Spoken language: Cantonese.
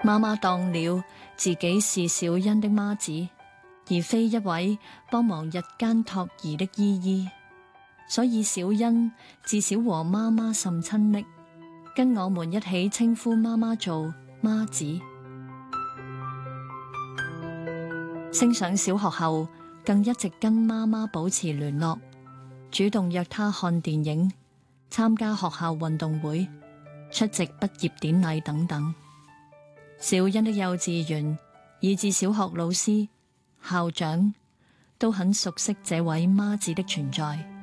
媽媽當了自己是小恩的媽子，而非一位幫忙日間托兒的姨姨，所以小恩自小和媽媽甚親昵，跟我們一起稱呼媽媽做媽子。升上小學後，更一直跟媽媽保持聯絡，主動約她看電影、參加學校運動會、出席畢業典禮等等。小恩的幼稚園以至小學老師、校長都很熟悉這位媽子的存在。